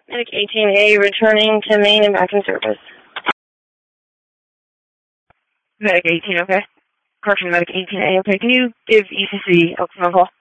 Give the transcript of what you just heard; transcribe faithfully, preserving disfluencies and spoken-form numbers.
Medic eighteen A returning to main and back in service. Medic eighteen, okay. Correction, Medic eighteen A, okay. Can you give E C C a phone call?